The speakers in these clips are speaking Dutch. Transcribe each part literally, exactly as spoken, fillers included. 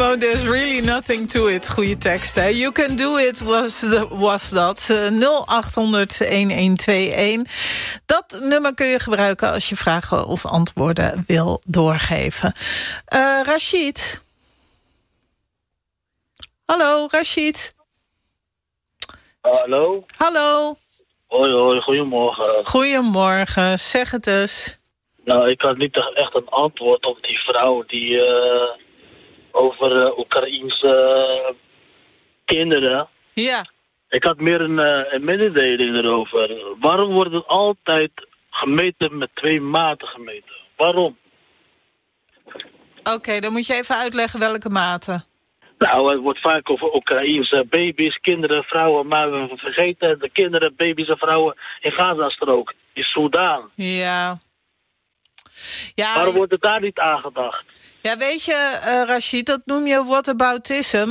Eskimo, there's really nothing to it. Goeie tekst, hè? You can do it was, the, was dat. Uh, nul acht honderd een een twee een. Dat nummer kun je gebruiken als je vragen of antwoorden wil doorgeven. Uh, Rashid? Hallo, Rashid? Hallo? Hallo? Hoi, hoi, goedemorgen. Goedemorgen, zeg het eens. Nou, ik had niet echt een antwoord op die vrouw die uh, over uh, Oekraïense uh, kinderen. Ja. Ik had meer een, uh, een mededeling erover. Waarom wordt het altijd gemeten met twee maten gemeten? Waarom? Oké, okay, dan moet je even uitleggen welke maten. Nou, het wordt vaak over Oekraïense baby's, kinderen, vrouwen, maar we vergeten de kinderen, baby's en vrouwen in Gazastrook, in Soudaan. Ja. Ja, waarom wordt er daar niet aan gedacht? Ja, weet je, uh, Rashid, dat noem je whataboutism.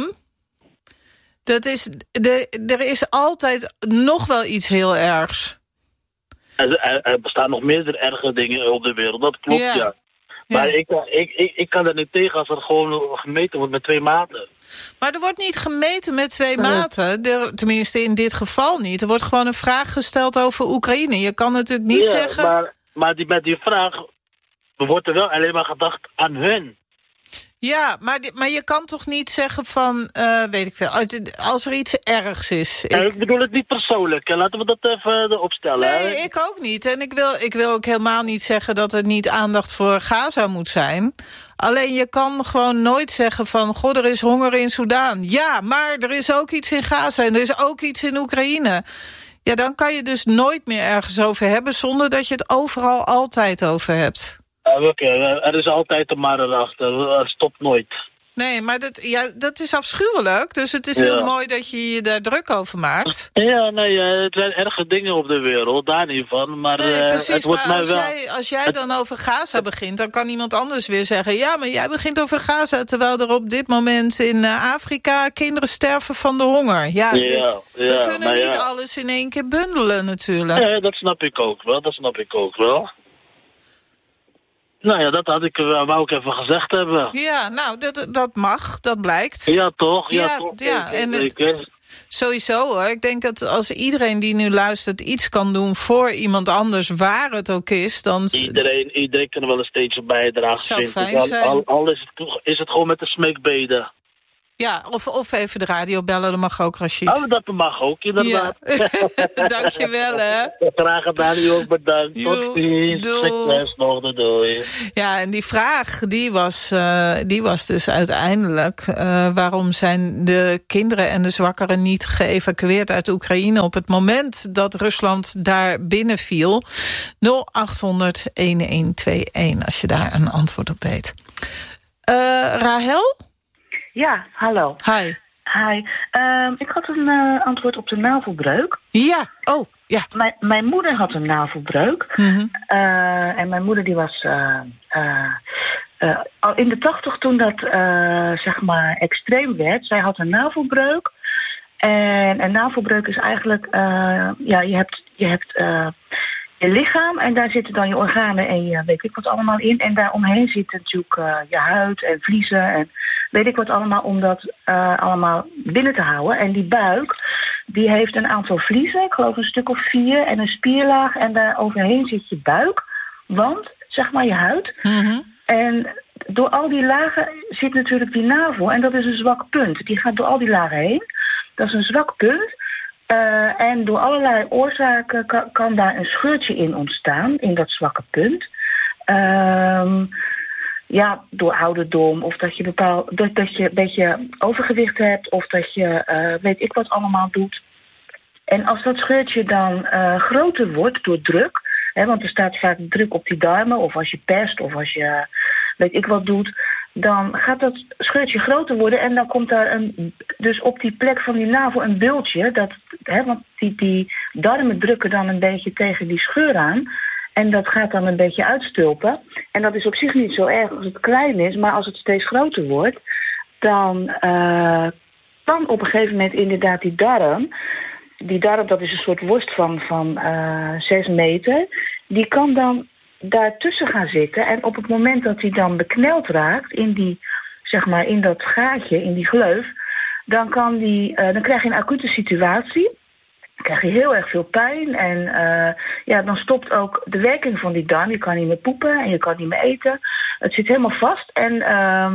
Dat is, de, er is altijd nog wel iets heel ergs. Er, er, er bestaan nog meerdere erge dingen op de wereld, dat klopt, ja. ja. Maar ja. ik, ik, ik, ik kan er niet tegen als er gewoon gemeten wordt met twee maten. Maar er wordt niet gemeten met twee nee. maten. Er, tenminste, in dit geval niet. Er wordt gewoon een vraag gesteld over Oekraïne. Je kan natuurlijk niet ja, zeggen... Maar, maar die, met die vraag wordt er wel alleen maar gedacht aan hun. Ja, maar, maar je kan toch niet zeggen van, uh, weet ik veel, als er iets ergs is. Ik... Ja, ik bedoel het niet persoonlijk. Laten we dat even opstellen. Nee, hè? ik ook niet. En ik wil, ik wil ook helemaal niet zeggen dat er niet aandacht voor Gaza moet zijn. Alleen je kan gewoon nooit zeggen van, goh, er is honger in Soudaan. Ja, maar er is ook iets in Gaza en er is ook iets in Oekraïne. Ja, dan kan je dus nooit meer ergens over hebben zonder dat je het overal altijd over hebt. Uh, Oké, okay. Er is altijd een maar erachter. Het stopt nooit. Nee, maar dat, ja, dat is afschuwelijk. Dus het is ja. heel mooi dat je je daar druk over maakt. Ja, nee, uh, het zijn erge dingen op de wereld. Daar niet van. Maar, nee, uh, precies, het wordt maar mij als, wel... jij, als jij dan over Gaza begint, dan kan iemand anders weer zeggen, ja, maar jij begint over Gaza, terwijl er op dit moment in uh, Afrika kinderen sterven van de honger. Ja, ja, we, ja, we kunnen niet ja. alles in één keer bundelen natuurlijk. Ja, dat snap ik ook wel. Dat snap ik ook wel. Nou ja, dat had ik, wou ik even gezegd hebben. Ja, nou, dat, dat mag, dat blijkt. Ja, toch? Ja, ja, toch? Ja, en het, ik, sowieso hoor. Ik denk dat als iedereen die nu luistert iets kan doen voor iemand anders, waar het ook is, dan... Iedereen, iedereen kan wel een steentje bijdragen. Zou vind fijn ik. zijn. Al, al is, het, is het gewoon met de smeekbeden. Ja, of, of even de radio bellen, dat mag ook, Rashid. Oh, dat mag ook, inderdaad. Ja. Dankjewel, hè. Graag gedaan, u ook bedankt. Jo, tot ziens. Succes nog, doei. Ja, en die vraag, die was, uh, die was dus uiteindelijk... Uh, waarom zijn de kinderen en de zwakkeren niet geëvacueerd uit Oekraïne... op het moment dat Rusland daar binnenviel? nul acht honderd een een twee een, als je daar een antwoord op weet. Uh, Rahel? Ja, hallo. Hi. Hi. Uh, ik had een uh, antwoord op de navelbreuk. Ja, oh, ja. Mijn, mijn moeder had een navelbreuk. Mm-hmm. Uh, en mijn moeder die was uh, uh, uh, al in de tachtig toen dat uh, zeg maar extreem werd. Zij had een navelbreuk. En een navelbreuk is eigenlijk, uh, ja, je hebt, je hebt uh, je lichaam en daar zitten dan je organen en je weet ik wat allemaal in. En daaromheen zit natuurlijk uh, je huid en vliezen en weet ik wat allemaal om dat uh, allemaal binnen te houden. En die buik, die heeft een aantal vliezen, ik geloof een stuk of vier, en een spierlaag. En daar overheen zit je buik, want, zeg maar je huid. Mm-hmm. En door al die lagen zit natuurlijk die navel. En dat is een zwak punt. Die gaat door al die lagen heen. Dat is een zwak punt. Uh, en door allerlei oorzaken kan, kan daar een scheurtje in ontstaan, in dat zwakke punt. Um, ja, door ouderdom, of dat je bepaald, dat, dat je een beetje overgewicht hebt, of dat je uh, weet ik wat allemaal doet. En als dat scheurtje dan uh, groter wordt door druk, hè, want er staat vaak druk op die darmen, of als je pest, of als je weet ik wat doet, dan gaat dat scheurtje groter worden en dan komt daar een, dus op die plek van die navel een bultje, dat, hè, want die, die darmen drukken dan een beetje tegen die scheur aan. En dat gaat dan een beetje uitstulpen. En dat is op zich niet zo erg als het klein is, maar als het steeds groter wordt, dan uh, kan op een gegeven moment inderdaad die darm, die darm, dat is een soort worst van, van uh, zes meter, die kan dan daartussen gaan zitten. En op het moment dat die dan bekneld raakt in die zeg maar in dat gaatje, in die gleuf, dan, kan die, uh, dan krijg je een acute situatie. Dan krijg je heel erg veel pijn. En uh, ja, dan stopt ook de werking van die darm. Je kan niet meer poepen en je kan niet meer eten. Het zit helemaal vast. En uh,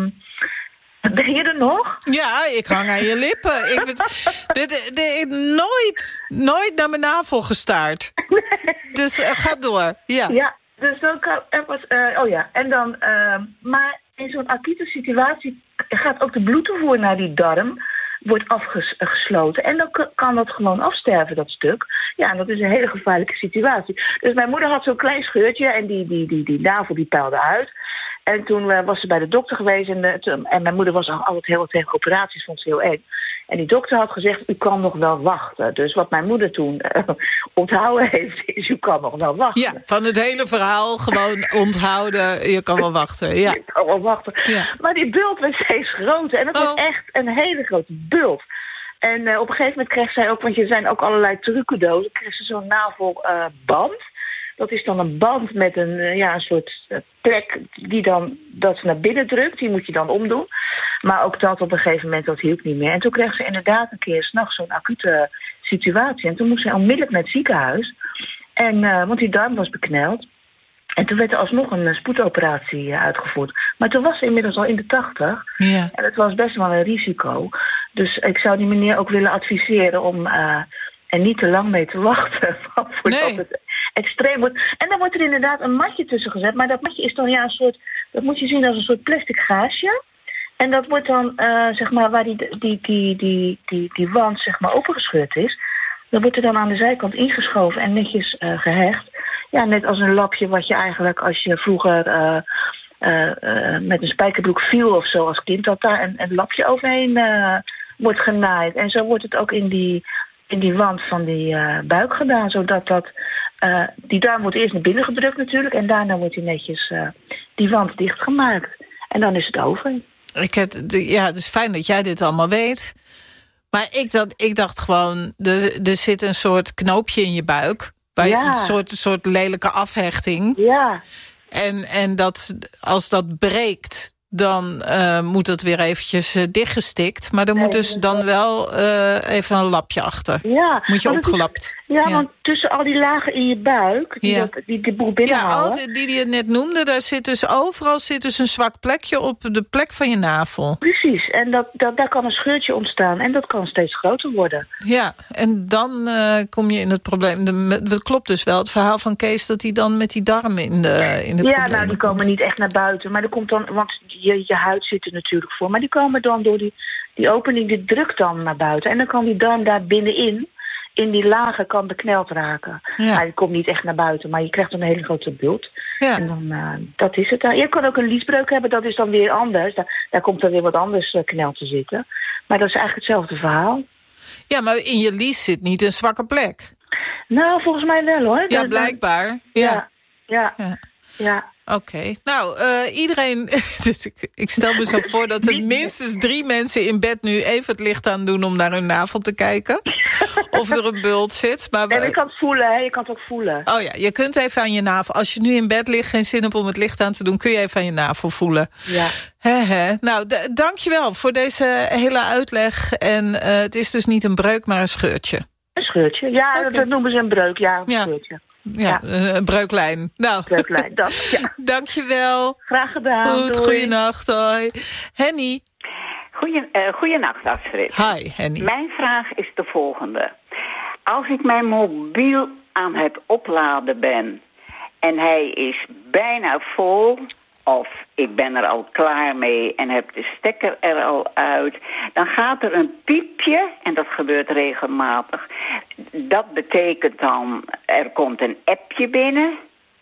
ben je er nog? Ja, ik hang aan je lippen. ik vind, dit, dit, nooit, nooit naar mijn navel gestaard. Nee. Dus uh, ga door. Ja, ja dus dan kan er was, uh, oh ja, en dan, uh, maar in zo'n acute situatie gaat ook de bloedtoevoer naar die darm wordt afgesloten. En dan kan dat gewoon afsterven, dat stuk. Ja, en dat is een hele gevaarlijke situatie. Dus mijn moeder had zo'n klein scheurtje en die, die, die, die navel die peilde uit. En toen uh, was ze bij de dokter geweest en, de, en mijn moeder was altijd heel tegen operaties, vond ze heel eng. En die dokter had gezegd, u kan nog wel wachten. Dus wat mijn moeder toen uh, onthouden heeft, is u kan nog wel wachten. Ja, van het hele verhaal gewoon onthouden, je kan wel wachten. Ja. Je kan wel wachten. Ja. Maar die bult werd steeds groter. En dat oh. was echt een hele grote bult. En uh, op een gegeven moment kreeg zij ook, want er zijn ook allerlei trucendozen, kreeg ze zo'n navelband. Uh, dat is dan een band met een, uh, ja, een soort uh, plek die dan, dat ze naar binnen drukt. Die moet je dan omdoen. Maar ook dat op een gegeven moment, dat hielp niet meer. En toen kreeg ze inderdaad een keer 's nachts zo'n acute situatie. En toen moest ze onmiddellijk naar het ziekenhuis. En, uh, want die darm was bekneld. En toen werd er alsnog een uh, spoedoperatie uh, uitgevoerd. Maar toen was ze inmiddels al in de tachtig. Ja. En het was best wel een risico. Dus ik zou die meneer ook willen adviseren om uh, er niet te lang mee te wachten. Voordat nee. het extreem wordt. En dan wordt er inderdaad een matje tussen gezet. Maar dat matje is dan ja een soort, dat moet je zien als een soort plastic gaasje. En dat wordt dan, uh, zeg maar, waar die, die, die, die, die, die wand, zeg maar, opengescheurd is. Dan wordt er dan aan de zijkant ingeschoven en netjes uh, gehecht. Ja, net als een lapje wat je eigenlijk als je vroeger uh, uh, uh, met een spijkerbroek viel of zo als kind, dat daar een, een lapje overheen uh, wordt genaaid. En zo wordt het ook in die, in die wand van die uh, buik gedaan, zodat dat, uh, die darm wordt eerst naar binnen gedrukt natuurlijk en daarna wordt die netjes uh, die wand dichtgemaakt. En dan is het over. Ik heb, ja, het is fijn dat jij dit allemaal weet. Maar ik dacht, ik dacht gewoon, er, er zit een soort knoopje in je buik. Bij ja. Een soort, soort lelijke afhechting. Ja. En, en dat, als dat breekt, dan uh, moet het weer eventjes uh, dichtgestikt. Maar er nee, moet dus dan wel uh, even een lapje achter. Ja. Moet je opgelapt. Is, ja, ja, want tussen al die lagen in je buik, die, ja. dat, die de boel binnenhouden. Ja, die die je net noemde, daar zit dus overal zit dus een zwak plekje op de plek van je navel. Precies, en dat, dat, daar kan een scheurtje ontstaan en dat kan steeds groter worden. Ja, en dan uh, kom je in het probleem. Het klopt dus wel, het verhaal van Kees, dat hij dan met die darmen in de, in de ja, problemen nou, die komen komt. niet echt naar buiten, maar er komt dan, want je, je huid zit er natuurlijk voor, maar die komen dan door die, die opening, die drukt dan naar buiten. En dan kan die darm daar binnenin, in die lagen, kan bekneld raken. Ja. Nou, die komt niet echt naar buiten, maar je krijgt dan een hele grote bult. Ja. En dan, uh, dat is het. Je kan ook een liesbreuk hebben, dat is dan weer anders. Daar, daar komt dan weer wat anders uh, knel te zitten. Maar dat is eigenlijk hetzelfde verhaal. Ja, maar in je lies zit niet een zwakke plek. Nou, volgens mij wel, hoor. Ja, dat, blijkbaar. Ja, ja, ja. ja. ja. Oké. Okay. Nou, uh, iedereen... Dus ik, ik stel me zo voor dat er minstens drie mensen in bed nu even het licht aan doen om naar hun navel te kijken. Of er een bult zit. Maar en je kan het voelen, hè? Je kan het ook voelen. Oh ja, je kunt even aan je navel... Als je nu in bed ligt, geen zin hebt om het licht aan te doen, kun je even aan je navel voelen. Ja. He, he. Nou, d- dankjewel voor deze hele uitleg. En uh, het is dus niet een breuk, maar een scheurtje. Een scheurtje, ja, okay. Dat noemen ze een breuk, ja, een ja. scheurtje. Ja, ja, een breuklijn. Nou, breuklijn, dat, ja. Dankjewel. Graag gedaan. Goed, goeienacht, hoi. Henny. Goeie, uh, goeienacht, Astrid. Hi, Henny. Mijn vraag is de volgende. Als ik mijn mobiel aan het opladen ben en hij is bijna vol, of ik ben er al klaar mee en heb de stekker er al uit, dan gaat er een piepje, en dat gebeurt regelmatig. Dat betekent dan, er komt een appje binnen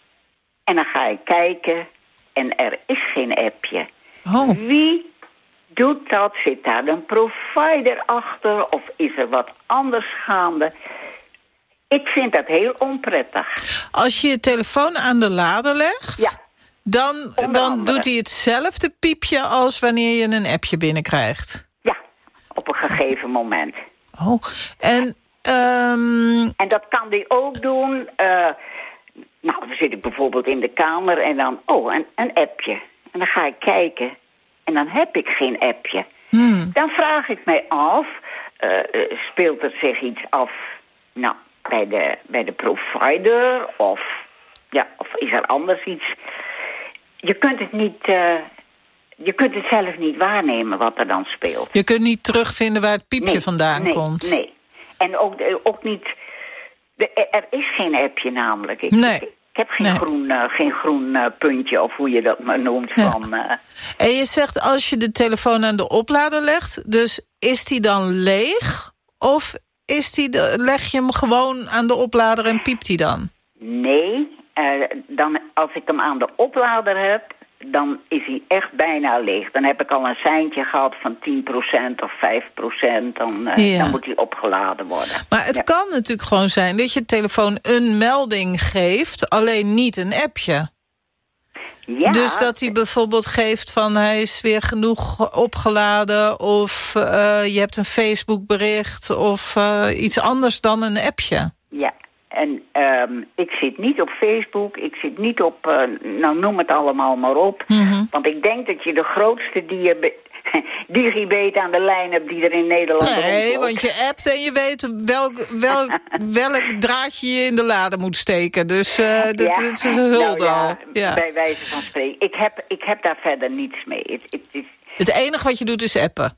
en dan ga ik kijken en er is geen appje. Oh. Wie doet dat? Zit daar een provider achter of is er wat anders gaande? Ik vind dat heel onprettig. Als je je telefoon aan de lader legt... Ja. Dan, dan doet hij hetzelfde piepje als wanneer je een appje binnenkrijgt. Ja, op een gegeven moment. Oh, en... Um... En dat kan hij ook doen. Uh, nou, dan zit ik bijvoorbeeld in de kamer en dan... Oh, een, een appje. En dan ga ik kijken. en dan heb ik geen appje. Hmm. Dan vraag ik mij af, uh, uh, speelt er zich iets af nou, bij, de, bij de provider? Of, ja, of is er anders iets? Je kunt het niet... Uh, je kunt het zelf niet waarnemen wat er dan speelt. Je kunt niet terugvinden waar het piepje nee, vandaan nee, komt. Nee, en ook, ook niet... De, er is geen appje namelijk. Ik, nee. ik, ik heb geen nee. groen, uh, geen groen uh, puntje, of hoe je dat maar noemt. Ja. Van, uh, en je zegt als je de telefoon aan de oplader legt, dus is die dan leeg? Of is die de, leg je hem gewoon aan de oplader en piept die dan? Nee, uh, dan, als ik hem aan de oplader heb, dan is hij echt bijna leeg. Dan heb ik al een seintje gehad van tien procent of vijf procent. Dan, uh, ja. dan moet hij opgeladen worden. Maar het ja. kan natuurlijk gewoon zijn dat je telefoon een melding geeft, alleen niet een appje. Ja. Dus dat hij bijvoorbeeld geeft van hij is weer genoeg opgeladen, of uh, je hebt een Facebook bericht of uh, iets anders dan een appje. Ja. En um, ik zit niet op Facebook, ik zit niet op, uh, nou noem het allemaal maar op. Mm-hmm. Want ik denk dat je de grootste diabe- digibet aan de lijn hebt die er in Nederland Nee, rondloopt. want je appt en je weet welk, welk, welk draadje je in de lade moet steken. Dus uh, dat, ja. dat is een hulde nou, al. ja, Ja. Bij wijze van spreken. Ik heb, ik heb daar verder niets mee. Het, het, het, Het enige wat je doet is appen.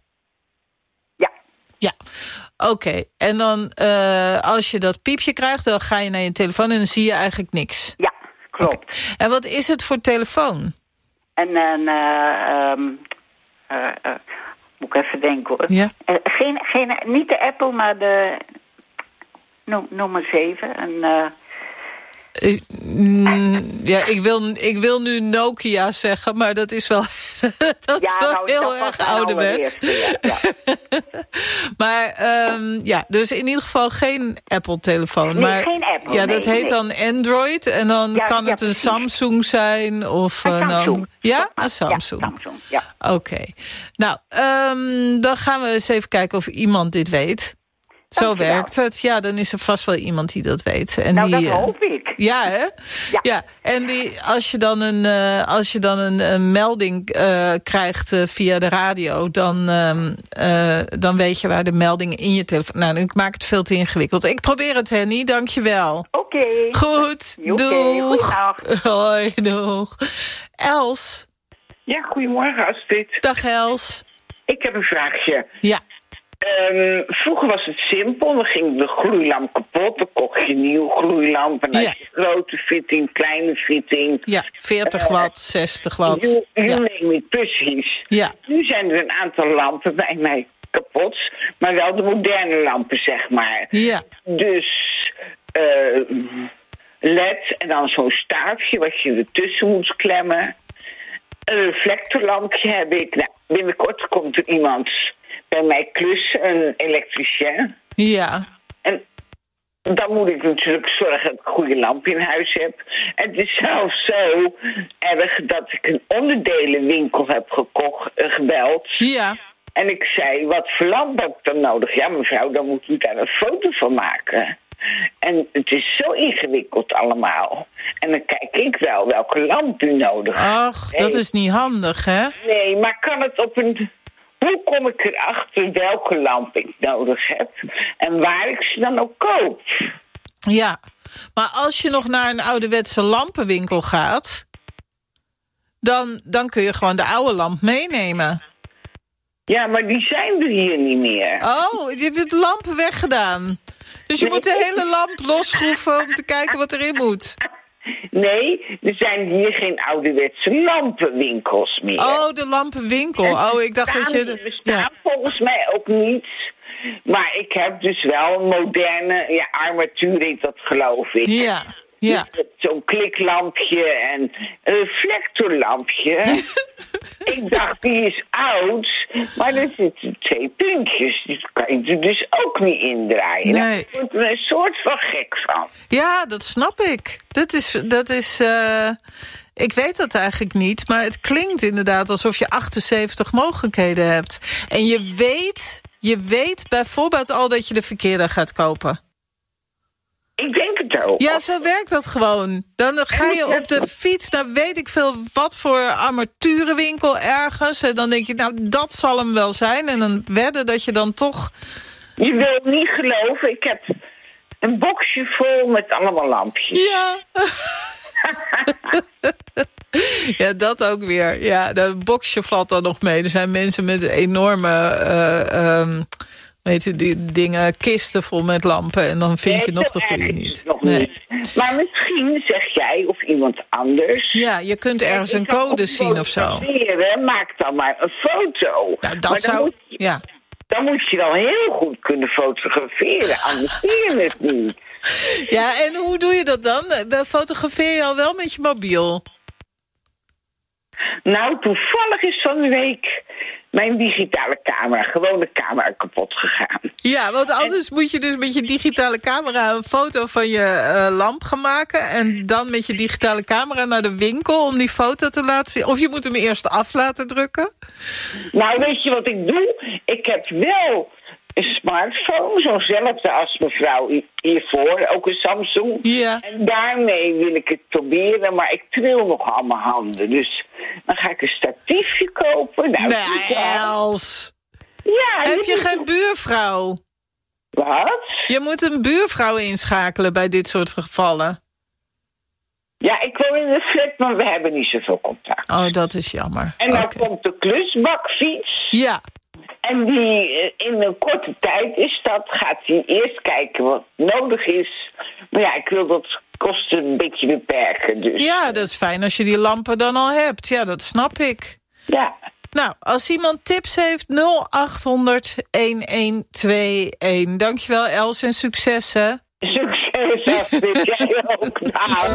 ja. Ja, oké. Okay. En dan, uh, als je dat piepje krijgt, dan ga je naar je telefoon en dan zie je eigenlijk niks. Ja, klopt. Okay. En wat is het voor telefoon? En een, uh, um, uh, uh, moet ik even denken hoor. Ja. Uh, geen, geen, niet de Apple, maar de, noem, noem maar zeven. Een, uh, Uh, mm, ja, ik wil, ik wil nu Nokia zeggen, maar dat is wel, dat ja, is wel nou, heel dat erg ouderwets. Ja, ja. Maar um, ja, dus in ieder geval geen Apple-telefoon. Nee, maar, geen Apple. Ja, dat nee, heet nee. dan Android en dan ja, kan ja, het een precies. Samsung zijn of Een uh, Samsung. dan, ja, een Samsung. Ja, Samsung, ja. Oké. Okay. Nou, um, dan gaan we eens even kijken of iemand dit weet. Zo Dankjewel. werkt het. Ja, dan is er vast wel iemand die dat weet. En Nou, die, dat hoop ik. Ja, hè? Ja. ja. En die, als je dan een, uh, als je dan een, een melding uh, krijgt uh, via de radio, dan, um, uh, dan weet je waar de melding in je telefoon... Nou, ik maak het veel te ingewikkeld. Ik probeer het, Henny. Dank je wel. Oké. Okay. Goed. Oké, doeg. goeiedag. Hoi, doeg. Els. Ja, goedemorgen Astrid. Dag Els. Ik heb een vraagje. Ja. Um, vroeger was het simpel, dan ging de gloeilamp kapot, dan kocht je een nieuwe gloeilamp. En dan Ja. had je grote fitting, kleine fitting. Ja, veertig watt, zestig watt. You, you Ja. name it, precies. Ja. Nu zijn er een aantal lampen bij mij kapot, maar wel de moderne lampen, zeg maar. Ja. Dus uh, L E D en dan zo'n staafje wat je ertussen moet klemmen. Een reflectorlampje heb ik. Nou, binnenkort komt er iemand bij mij klussen, een elektricien. Ja. En dan moet ik natuurlijk zorgen dat ik een goede lamp in huis heb. En het is zelfs zo erg dat ik een onderdelenwinkel heb gekocht, uh, gebeld. Ja. En ik zei, wat voor lamp heb ik dan nodig? Ja, mevrouw, dan moet u daar een foto van maken. En het is zo ingewikkeld allemaal. En dan kijk ik wel welke lamp u nodig hebt. Ach, dat Nee. is niet handig, hè? Nee, maar kan het op een... Hoe kom ik erachter welke lamp ik nodig heb? En waar ik ze dan ook koop? Ja, maar als je nog naar een ouderwetse lampenwinkel gaat, dan, dan kun je gewoon de oude lamp meenemen. Ja, maar die zijn er hier niet meer. Oh, je hebt de lampen weggedaan. Dus je Nee. moet de hele lamp losschroeven om te kijken wat erin moet. Nee, er zijn hier geen ouderwetse lampenwinkels meer. Oh, de lampenwinkel. Oh, ik dacht dat je... Er bestaan Ja. volgens mij ook niet. Maar ik heb dus wel een moderne, ja, armatuur heet dat, geloof ik. Ja, ja. Dus zo'n kliklampje en een reflectorlampje. Ik dacht, die is oud, maar er zitten twee puntjes. Die kan je er dus ook niet indraaien. Nee. Ik word er een soort van gek van. Ja, dat snap ik. Dat is... Dat is uh, ik weet dat eigenlijk niet, maar het klinkt inderdaad alsof je achtenzeventig mogelijkheden hebt. En je weet, je weet bijvoorbeeld al dat je de verkeerde gaat kopen. Ik denk het foto. Ja, zo werkt dat gewoon. Dan ga je op de fiets naar weet ik veel wat voor armaturenwinkel ergens. En dan denk je, nou, dat zal hem wel zijn. En dan wedden dat je dan toch... Je wil niet geloven, ik heb een boxje vol met allemaal lampjes. Ja. Ja, dat ook weer. Ja, dat boxje valt dan nog mee. Er zijn mensen met enorme... Uh, um, weet je, die dingen, kisten vol met lampen. En dan vind nee, je nog de goede niet. Nog nee. niet. Maar misschien zeg jij of iemand anders... Ja, je kunt ergens een code zien of zo. Maak dan maar een foto. Nou, dat zou... Moet je, ja. Dan moet je wel heel goed kunnen fotograferen. Anders zie je het niet. Ja, en hoe doe je dat dan? Fotografeer je al wel met je mobiel? Nou, toevallig is van de week mijn digitale camera, gewone camera, kapot gegaan. Ja, want anders en... moet je dus met je digitale camera een foto van je uh, lamp gaan maken. En dan met je digitale camera naar de winkel om die foto te laten zien. Of je moet hem eerst af laten drukken. Nou, weet je wat ik doe? Ik heb wel een smartphone, zo'nzelfde als mevrouw hiervoor, ook een Samsung. Ja. En daarmee wil ik het proberen, maar ik tril nog aan mijn handen. Dus dan ga ik een statiefje kopen. Nou, nee, Els. Ja, heb je, je geen buurvrouw? Wat? Je moet een buurvrouw inschakelen bij dit soort gevallen. Ja, ik woon in een flat, maar we hebben niet zoveel contact. Oh, dat is jammer. En dan okay. komt de klusbakfiets. Ja. En die in een korte tijd is dat, gaat hij eerst kijken wat nodig is. Maar ja, ik wil dat kosten een beetje beperken. Dus. Ja, dat is fijn als je die lampen dan al hebt. Ja, dat snap ik. Ja. Nou, als iemand tips heeft, nul acht honderd, een twee een. Dankjewel, Els, en succes, hè? Succes, Astrid. Jij ook. Nou.